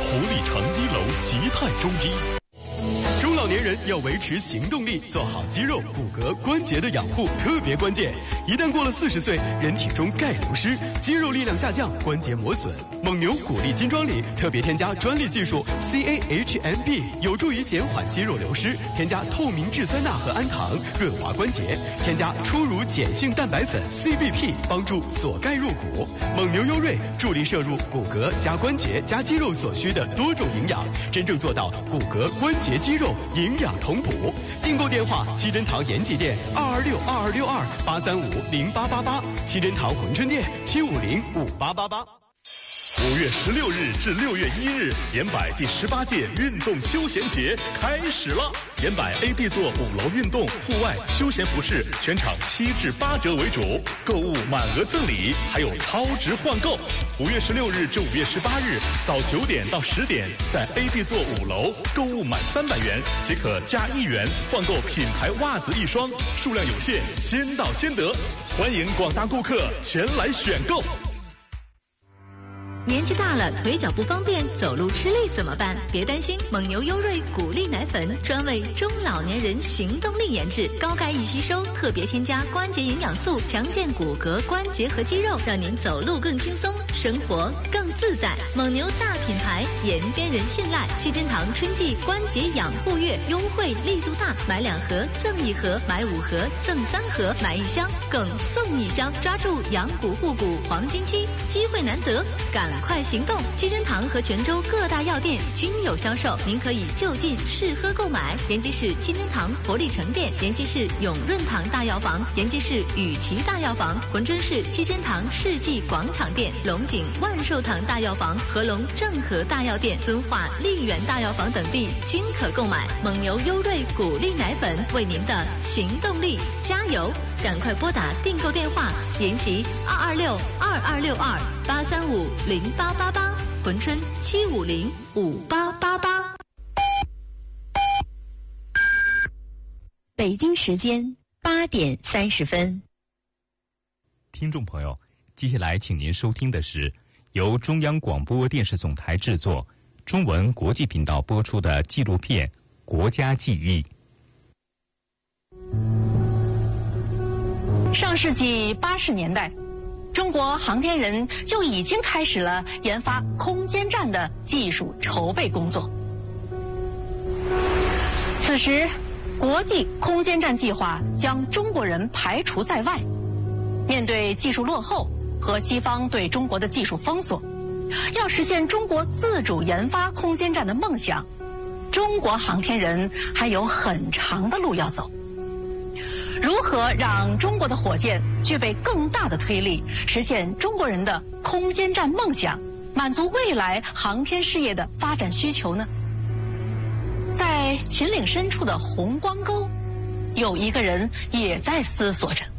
活力城1楼吉泰中医。中老年人要维持行动力，做好肌肉、骨骼、关节的养护特别关键。一旦过了40岁，人体中钙流失，肌肉力量下降，关节磨损。蒙牛骨力金装里特别添加专利技术 CAHMB， 有助于减缓肌肉流失。添加透明质酸钠和氨糖，润滑关节。添加初乳碱性蛋白粉 CBP， 帮助锁钙入骨。蒙牛优瑞助力摄入骨骼加关节加肌肉所需的多种营养，真正做到骨骼、关节、肌肉营养同补。订购电话：七珍堂延吉店2262262835888，七珍堂珲春店7505888。5月16日至6月1日，延柏第18届运动休闲节开始了。延柏 AB 座5楼运动、户外、休闲服饰全场7至8折为主，购物满额赠礼，还有超值换购。5月16日至5月18日，早9点到10点，在 AB 座5楼购物满300元即可加1元换购品牌袜子1双，数量有限，先到先得，欢迎广大顾客前来选购。 年纪大了，腿脚不方便，走路吃力怎么办？别担心，蒙牛优瑞骨力奶粉专为中老年人行动力研制，高钙易吸收，特别添加关节营养素，强健骨骼、关节和肌肉，让您走路更轻松，生活更自在。蒙牛大品牌，延边人信赖。七珍堂春季关节养护月优惠力度大，买2盒赠1盒，买5盒赠3盒，买1箱更送1箱，抓住养骨护骨黄金期，机会难得，赶快行动！七珍堂和泉州各大药店均有销售，您可以就近试喝购买。延吉市七珍堂活力城店，延吉市永润堂大药房，延吉市雨琦大药房，珲春市七珍堂世纪广场店，龙井万寿堂大药房，合龙正和大药店，敦化丽园大药房等地均可购买。蒙牛优瑞骨力奶粉，为您的行动力加油！赶快拨打订购电话：延吉226226283508888，珲春7505888。 北京时间8点30分。 听众朋友，接下来请您收听的是由中央广播电视总台制作、中文国际频道播出的纪录片《国家记忆》。 上世纪80年代，中国航天人就已经开始了研发空间站的技术筹备工作。此时，国际空间站计划将中国人排除在外。面对技术落后和西方对中国的技术封锁，要实现中国自主研发空间站的梦想，中国航天人还有很长的路要走。如何让中国的火箭具备更大的推力，实现中国人的空间站梦想，满足未来航天事业的发展需求呢？在秦岭深处的红光沟，有一个人也在思索着。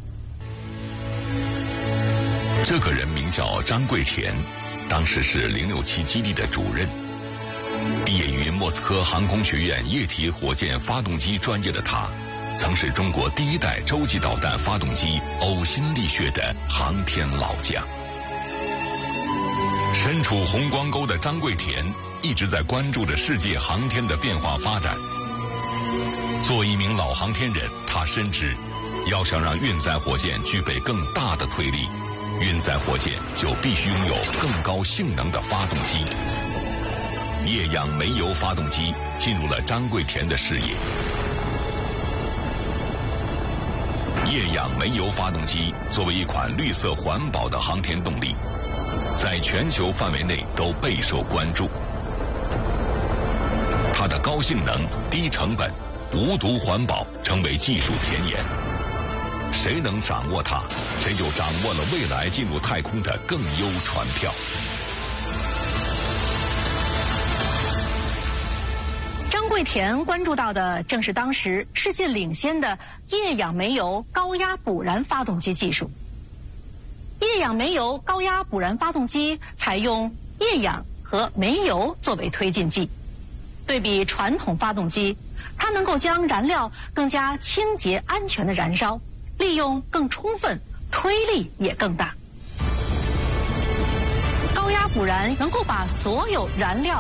这个人名叫张贵田，当时是067基地的主任。毕业于莫斯科航空学院液体火箭发动机专业的他，曾是中国第1代洲际导弹发动机呕心沥血的航天老将。身处红光沟的张贵田一直在关注着世界航天的变化发展。作为一名老航天人，他深知，要想让运载火箭具备更大的推力，运载火箭就必须拥有更高性能的发动机。液氧煤油发动机进入了张贵田的视野。液氧煤油发动机作为一款绿色环保的航天动力，在全球范围内都备受关注。它的高性能、低成本、无毒环保成为技术前沿。谁能掌握它，谁就掌握了未来进入太空的更优船票。 张贵田关注到的正是当时世界领先的液氧煤油高压补燃发动机技术。液氧煤油高压补燃发动机采用液氧和煤油作为推进剂，对比传统发动机，它能够将燃料更加清洁安全的燃烧，利用更充分，推力也更大。高压补燃能够把所有燃料